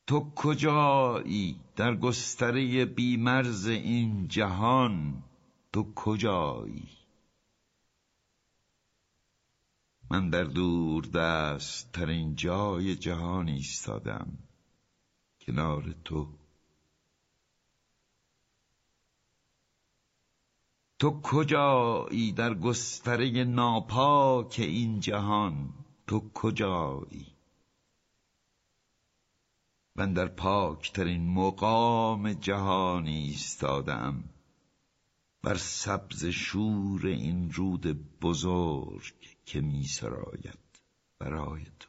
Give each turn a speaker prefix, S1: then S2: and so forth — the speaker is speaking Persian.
S1: تو کجایی در گستره بیمرز این جهان؟ تو کجایی؟ من در دور دست ترین جای جهان ایستادم، کنار تو. تو کجایی در گستره ناپاک این جهان؟ تو کجایی؟ من در پاکترین مقام جهان ایستادم، بر سبز شور این رود بزرگ که می سراید برای تو.